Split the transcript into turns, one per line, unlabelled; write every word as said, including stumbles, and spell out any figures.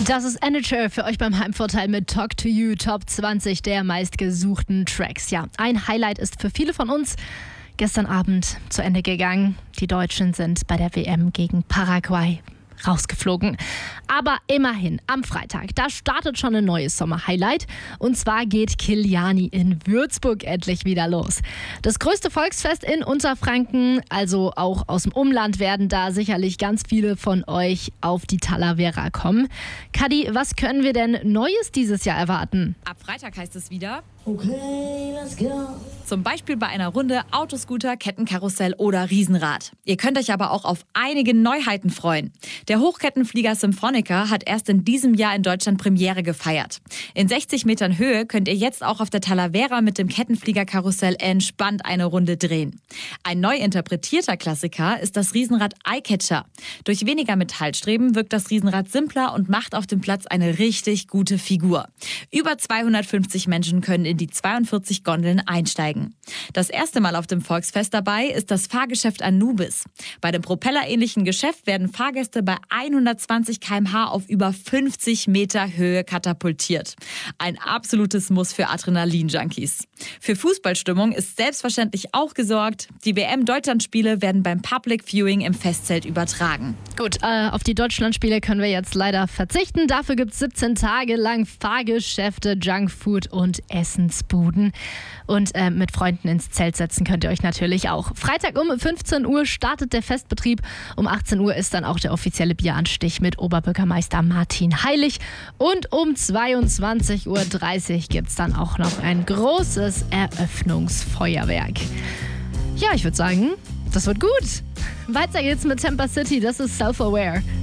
Das ist Anature für euch beim Heimvorteil mit Talk to You, Top zwanzig der meistgesuchten Tracks. Ja, ein Highlight ist für viele von uns gestern Abend zu Ende gegangen. Die Deutschen sind bei der W M gegen Paraguay rausgeflogen. Aber immerhin, am Freitag, da startet schon ein neues Sommer-Highlight. Und zwar geht Kiliani in Würzburg endlich wieder los. Das größte Volksfest in Unterfranken, also auch aus dem Umland, werden da sicherlich ganz viele von euch auf die Talavera kommen. Kadi, was können wir denn Neues dieses Jahr erwarten?
Ab Freitag heißt es wieder:
Okay, let's go.
Zum Beispiel bei einer Runde Autoscooter, Kettenkarussell oder Riesenrad. Ihr könnt euch aber auch auf einige Neuheiten freuen. Der Hochkettenflieger Symphonica hat erst in diesem Jahr in Deutschland Premiere gefeiert. In sechzig Metern Höhe könnt ihr jetzt auch auf der Talavera mit dem Kettenfliegerkarussell entspannt eine Runde drehen. Ein neu interpretierter Klassiker ist das Riesenrad Eyecatcher. Durch weniger Metallstreben wirkt das Riesenrad simpler und macht auf dem Platz eine richtig gute Figur. Über zweihundertfünfzig Menschen können in die zweiundvierzig Gondeln einsteigen. Das erste Mal auf dem Volksfest dabei ist das Fahrgeschäft Anubis. Bei dem propellerähnlichen Geschäft werden Fahrgäste bei hundertzwanzig Kilometer pro Stunde auf über fünfzig Meter Höhe katapultiert. Ein absolutes Muss für Adrenalin-Junkies. Für Fußballstimmung ist selbstverständlich auch gesorgt. Die W M-Deutschlandspiele werden beim Public Viewing im Festzelt übertragen.
Gut, äh, auf die Deutschlandspiele können wir jetzt leider verzichten. Dafür gibt es siebzehn Tage lang Fahrgeschäfte, Junkfood und Essensbuden. Und äh, mit Freunden ins Zelt setzen könnt ihr euch natürlich auch. Freitag um fünfzehn Uhr startet der Festbetrieb. Um achtzehn Uhr ist dann auch der offizielle Bieranstich mit Oberbürgermeister Martin Heilig. Und um zweiundzwanzig Uhr dreißig gibt es dann auch noch ein großes Eröffnungsfeuerwerk. Ja, ich würde sagen, das wird gut. Weiter geht's mit Tampa City, das ist Self-Aware.